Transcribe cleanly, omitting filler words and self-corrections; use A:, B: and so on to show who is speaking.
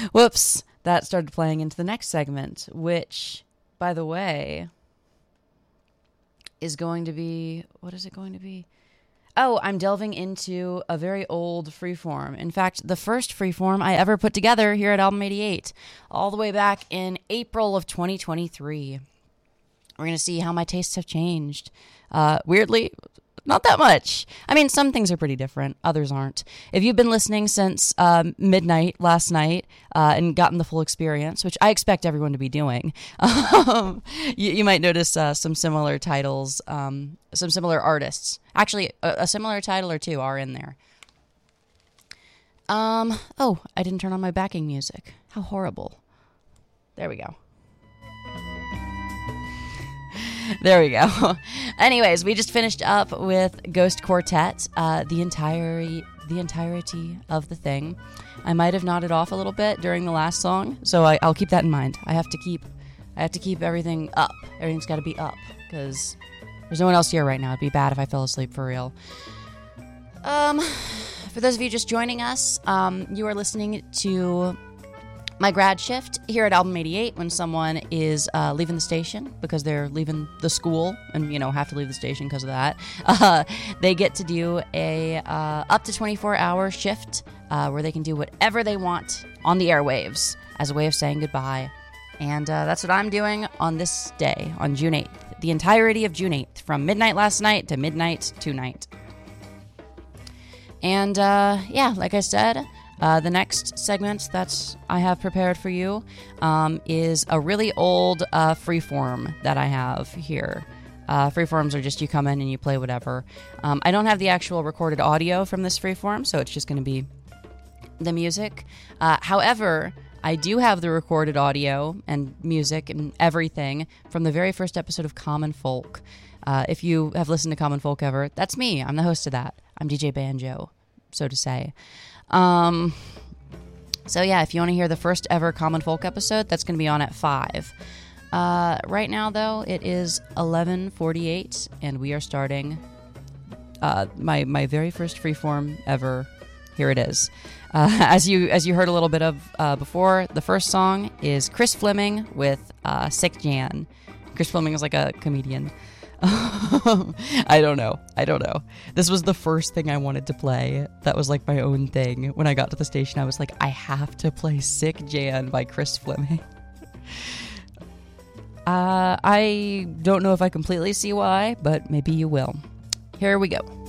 A: Whoops. That started playing into the next segment, which, by the way, is going to be... What is it going to be? Oh, I'm delving into a very old freeform. In fact, the first freeform I ever put together here at Album 88, all the way back in April of 2023. We're going to see how my tastes have changed. Weirdly, not that much. I mean, some things are pretty different. Others aren't. If you've been listening since midnight last night and gotten the full experience, which I expect everyone to be doing, you might notice some similar titles, some similar artists. Actually, a similar title or two are in there. Oh, I didn't turn on my backing music. How horrible. There we go. There we go. Anyways, we just finished up with Ghost Quartet, the entirety of the thing. I might have nodded off a little bit during the last song, so I'll keep that in mind. I have to keep everything up. Everything's got to be up because there's no one else here right now. It'd be bad if I fell asleep for real. For those of you just joining us, you are listening to my grad shift here at Album 88 when someone is leaving the station because they're leaving the school and, have to leave the station because of that. They get to do a up to 24-hour shift where they can do whatever they want on the airwaves as a way of saying goodbye. And that's what I'm doing on this day, on June 8th. The entirety of June 8th, from midnight last night to midnight tonight. And, like I said... the next segment that I have prepared for you is a really old freeform that I have here. Freeforms are just you come in and you play whatever. I don't have the actual recorded audio from this freeform, so it's just going to be the music. However, I do have the recorded audio and music and everything from the very first episode of Common Folk. If you have listened to Common Folk ever, that's me. I'm the host of that. I'm DJ Banjo, so to say. So yeah, if you want to hear the first ever Common Folk episode, that's going to be on at 5. Right now, though, it is 11:48, and we are starting my very first freeform ever. Here it is. As you heard a little bit of before, the first song is Chris Fleming with Sick Jan. Chris Fleming is like a comedian. I don't know. This was the first thing I wanted to play. That was like my own thing. When I got to the station, I was like, I have to play Sick Jan by Chris Fleming. I don't know if I completely see why, but maybe you will. Here we go.